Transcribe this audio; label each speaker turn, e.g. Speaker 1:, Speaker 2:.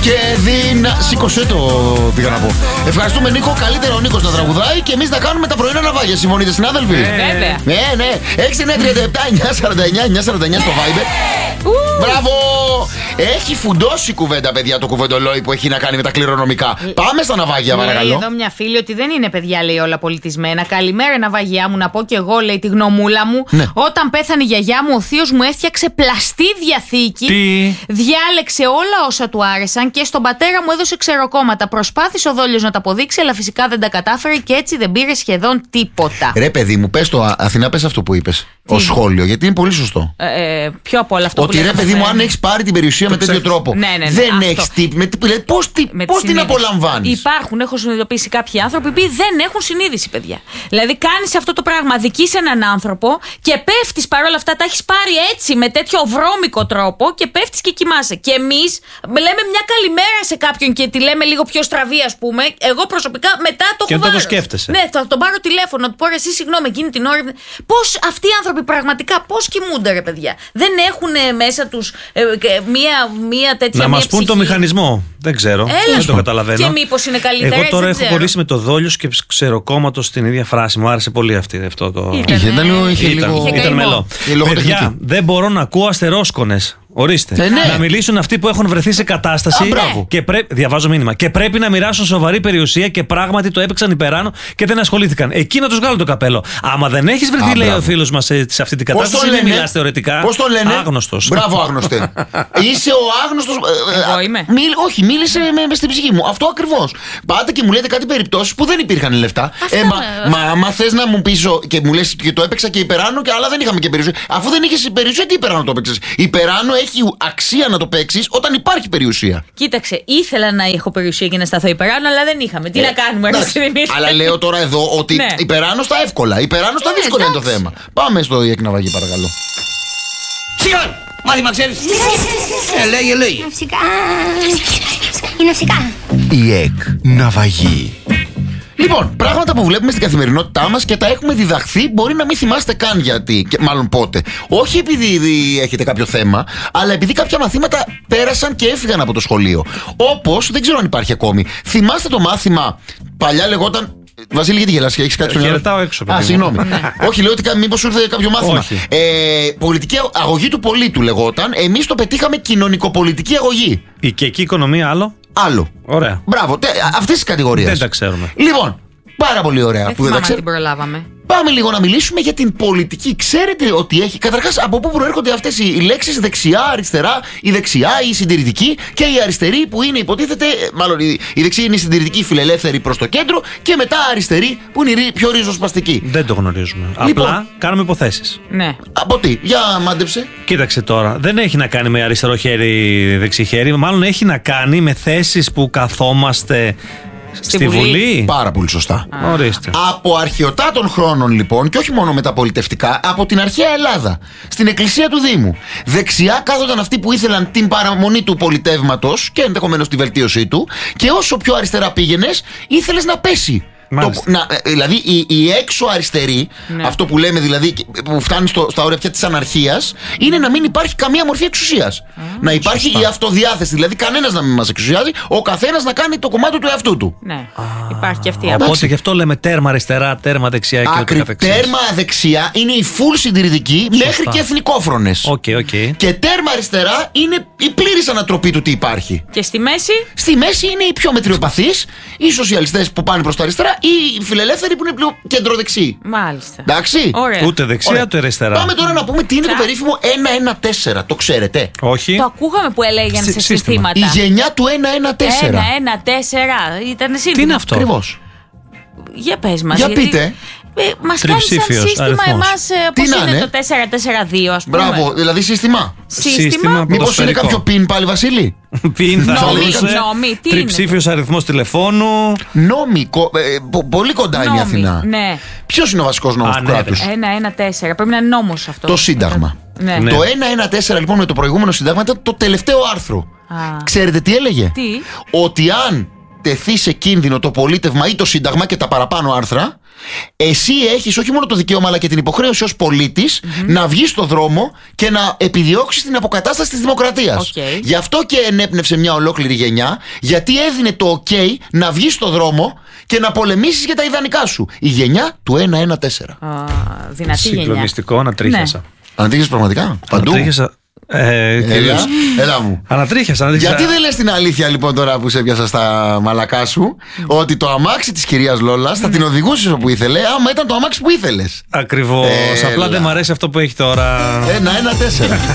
Speaker 1: Σήκωσε το, πήγα να πω. Ευχαριστούμε, Νίκο. Καλύτερα ο Νίκος να τραγουδάει και εμείς να κάνουμε τα πρωινά ναυάγια. Συμφωνείτε, συνάδελφοι?
Speaker 2: Βέβαια.
Speaker 1: Ναι. 6-9-37-9-49 στο Viber. Μπράβο! Έχει φουντώσει η κουβέντα, παιδιά, το κουβεντολόι που έχει να κάνει με τα κληρονομικά. Πάμε στα ναυάγια, παρακαλώ.
Speaker 2: Λέει εδώ μια φίλη ότι δεν είναι, παιδιά, λέει, όλα πολιτισμένα. Καλημέρα, ναυαγιά μου, να πω κι εγώ, λέει, τη γνωμούλα μου.
Speaker 1: Ναι.
Speaker 2: Όταν πέθανε η γιαγιά μου, ο θείος μου έφτιαξε πλαστή διαθήκη. Διάλεξε όλα όσα του άρεσαν και στον πατέρα μου έδωσε ξεροκόμματα. Προσπάθησε ο δόλιος να τα αποδείξει, αλλά φυσικά δεν τα κατάφερε και έτσι δεν πήρε σχεδόν τίποτα.
Speaker 1: Ρε, παιδί μου, πες το, Αθηνά, πες αυτό που είπες. Ως σχόλιο, γιατί είναι πολύ σωστό.
Speaker 2: Ποιο από όλα αυτό
Speaker 1: ότι
Speaker 2: που
Speaker 1: ρε, παιδί μου, αν έχεις πάρει την περιουσία με τέτοιο τρόπο, δεν έχεις τύπη. Πώς την απολαμβάνεις?
Speaker 2: Υπάρχουν, έχω συνειδητοποιήσει κάποιοι άνθρωποι που δεν έχουν συνείδηση, παιδιά. Δηλαδή, κάνεις αυτό το πράγμα, αδικείς έναν άνθρωπο και πέφτεις παρόλα αυτά, τα έχεις πάρει έτσι με τέτοιο βρώμικο τρόπο και πέφτεις και κοιμάσαι. Και εμείς λέμε μια καλημέρα σε κάποιον και τη λέμε λίγο πιο στραβή, ας πούμε. Εγώ προσωπικά μετά το έχω βάρος.
Speaker 3: Και το σκέφτεσαι.
Speaker 2: Ναι, θα τον πάρω τηλέφωνο, να του πω εσύ, συγγνώμη, εκείνη την ώρα. Πώς αυτοί οι άνθρωποι πραγματικά πώς κοιμούνται, ρε παιδιά? Δεν έχουν μέσα τους μία τέτοια.
Speaker 3: Να μας πούν το μηχανισμό. Δεν ξέρω. Δεν το καταλαβαίνω.
Speaker 2: Και μήπως είναι καλύτερα.
Speaker 3: Εγώ τώρα έχω κολλήσει με το δόλιος και ξεροκόμματο στην ίδια φράση. Μου άρεσε πολύ αυτό το. Ήταν μελό. Παιδιά, δεν μπορώ να ακούω αστερόσκονες. Ορίστε. Να μιλήσουν αυτοί που έχουν βρεθεί σε κατάσταση. Και διαβάζω μήνυμα. Και πρέπει να μοιράσουν σοβαρή περιουσία και πράγματι το έπαιξαν υπεράνω και δεν ασχολήθηκαν. Εκεί να τους βγάλω το καπέλο. Άμα δεν έχεις βρεθεί, λέει ο φίλος μας, σε αυτή την κατάσταση, δεν μιλάς θεωρητικά.
Speaker 1: Πώς το λένε?
Speaker 3: Άγνωστος.
Speaker 1: Μπράβο, άγνωστε. Είσαι ο άγνωστος.
Speaker 2: Εγώ είμαι.
Speaker 1: Όχι, μίλησε με στην ψυχή μου. Αυτό ακριβώς. Πάτε και μου λέτε κάτι περιπτώσεις που δεν υπήρχαν λεφτά. Μα άμα θες να μου πεις και μου λες και το έπαιξα και υπεράνω, αλλά δεν είχαμε και περιουσία. Αφού δεν είχες περιουσία, τι υπεράνω το έπαιξες? Υπεράνω έχει αξία να το παίξεις όταν υπάρχει περιουσία.
Speaker 2: Κοίταξε, ήθελα να έχω περιουσία και να σταθώ υπεράνω, αλλά δεν είχαμε. Τι να κάνουμε,
Speaker 1: αλλά λέω τώρα εδώ ότι υπεράνω στα εύκολα, υπεράνω στα δύσκολα είναι το θέμα. Πάμε στο ΙΕΚ ναυαγή, παρακαλώ.
Speaker 4: Σιγά! Μάθημα ξέρεις? Λέγε.
Speaker 5: Φυσικά. Είναι φυσικά.
Speaker 1: ΙΕΚ ναυαγή. Λοιπόν, πράγματα που βλέπουμε στην καθημερινότητά μας και τα έχουμε διδαχθεί, μπορεί να μην θυμάστε καν γιατί, μάλλον πότε. Όχι επειδή έχετε κάποιο θέμα, αλλά επειδή κάποια μαθήματα πέρασαν και έφυγαν από το σχολείο. Όπως, δεν ξέρω αν υπάρχει ακόμη. Θυμάστε το μάθημα, παλιά λεγόταν. Βασίλη, γιατί γελάς? Έχεις κάτι στο μυαλό?
Speaker 3: Χαιρετάω έξω.
Speaker 1: Συγγνώμη. Όχι, λέω ότι μήπως σου ήρθε κάποιο μάθημα. Πολιτική αγωγή του πολίτου λεγόταν. Εμείς το πετύχαμε κοινωνικοπολιτική αγωγή.
Speaker 3: Οικιακή οικονομία, άλλο. Ωραία.
Speaker 1: Μπράβο, αυτές τις κατηγορίες.
Speaker 3: Δεν τα ξέρουμε.
Speaker 1: Λοιπόν, πάρα πολύ ωραία που δεν τα ξέρουμε.
Speaker 2: Την προλάβαμε.
Speaker 1: Πάμε λίγο να μιλήσουμε για την πολιτική. Ξέρετε ότι έχει. Καταρχάς, από πού προέρχονται αυτές οι λέξεις δεξιά, αριστερά, η δεξιά, η συντηρητική και η αριστερή που είναι, υποτίθεται. Μάλλον η δεξιά είναι η συντηρητική φιλελεύθερη προς το κέντρο και μετά αριστερή που είναι η πιο ριζοσπαστική. Δεν
Speaker 3: το γνωρίζουμε.
Speaker 1: Λοιπόν,
Speaker 3: απλά κάνουμε υποθέσεις.
Speaker 2: Ναι.
Speaker 1: Από τι? Για μάντεψε.
Speaker 3: Κοίταξε τώρα. Δεν έχει να κάνει με αριστερό χέρι, δεξί χέρι. Μάλλον έχει να κάνει με θέσεις που καθόμαστε. Στη Βουλή.
Speaker 1: Πάρα πολύ σωστά.
Speaker 3: Ορίστε.
Speaker 1: Από αρχαιοτά των χρόνων, λοιπόν, και όχι μόνο μεταπολιτευτικά, από την αρχαία Ελλάδα, στην εκκλησία του Δήμου. Δεξιά κάθονταν αυτοί που ήθελαν την παραμονή του πολιτεύματος και ενδεχομένως τη βελτίωσή του, και όσο πιο αριστερά πήγαινες, ήθελες να πέσει. Δηλαδή η έξω αριστερή, αυτό που λέμε δηλαδή, που φτάνει στα όρια πια της αναρχίας, είναι να μην υπάρχει καμία μορφή εξουσίας. Να υπάρχει η αυτοδιάθεση, δηλαδή κανένας να μην μας εξουσιάζει, ο καθένας να κάνει το κομμάτι του εαυτού του.
Speaker 2: Ναι, υπάρχει και αυτή η
Speaker 3: Οπότε γι' αυτό λέμε τέρμα αριστερά, τέρμα δεξιά και ούτω καθεξής.
Speaker 1: Τέρμα δεξιά είναι η full συντηρητική μέχρι και εθνικόφρονες. Και τέρμα αριστερά είναι η πλήρης ανατροπή του τι υπάρχει.
Speaker 2: Και στη μέση?
Speaker 1: Στη μέση είναι οι πιο μετριοπαθείς, οι σοσιαλιστές που πάνε προς τα αριστερά, ή οι φιλελεύθεροι που είναι πιο κεντροδεξιοί.
Speaker 2: Μάλιστα.
Speaker 1: Εντάξει.
Speaker 2: Ωραία.
Speaker 3: Ούτε δεξιά ούτε αριστερά.
Speaker 1: Πάμε τώρα να πούμε τι είναι το περίφημο 114. Το ξέρετε?
Speaker 3: Όχι.
Speaker 2: Το ακούγαμε που έλεγαν σε συστήματα.
Speaker 1: Η γενιά του 114.
Speaker 2: 114. Ήταν σύντομα.
Speaker 1: Τι είναι αυτό? Ακριβώς.
Speaker 2: Για πες μας.
Speaker 1: Για πείτε.
Speaker 2: Μας κάνει σαν σύστημα εμάς, πώς είναι το 442, ας πούμε.
Speaker 1: Μπράβο, δηλαδή σύστημα. Μήπως είναι κάποιο πιν πάλι, Βασίλη?
Speaker 3: Πιν θα μπορούσε. Τριψήφιος αριθμός τηλεφώνου.
Speaker 1: Νόμοι, πολύ κοντά είναι η Αθηνά.
Speaker 2: Ναι.
Speaker 1: Ποιος είναι ο βασικός νόμος του κράτους?
Speaker 2: 114, πρέπει να είναι νόμος αυτό.
Speaker 1: Το Σύνταγμα. Το 114 λοιπόν με το προηγούμενο Σύνταγμα ήταν το τελευταίο άρθρο. Ξέρετε τι έλεγε?
Speaker 2: Τι?
Speaker 1: Ότι αν τεθεί σε κίνδυνο το πολίτευμα ή το Σύνταγμα και τα παραπάνω άρθρα, εσύ έχεις όχι μόνο το δικαίωμα αλλά και την υποχρέωση ως πολίτης να βγεις στο δρόμο και να επιδιώξεις την αποκατάσταση της δημοκρατίας. Γι' αυτό και ενέπνευσε μια ολόκληρη γενιά, γιατί έδινε το OK να βγεις στο δρόμο και να πολεμήσεις για τα ιδανικά σου. Η γενιά του 114.
Speaker 2: Δυνατή γενιά.
Speaker 3: Συγκλονιστικό, ανατρίχιασα.
Speaker 1: Ανατρίχιασες πραγματικά? Παντού? Έλα μου.
Speaker 3: Ανατρίχιασα.
Speaker 1: Γιατί δεν λες την αλήθεια λοιπόν τώρα που σε έπιασα στα μαλακά σου, ότι το αμάξι της κυρίας Λόλας θα την οδηγούσες όπου ήθελε, άμα ήταν το αμάξι που ήθελες?
Speaker 3: Ακριβώς. Απλά δεν μ' αρέσει αυτό που έχει τώρα.
Speaker 1: 114.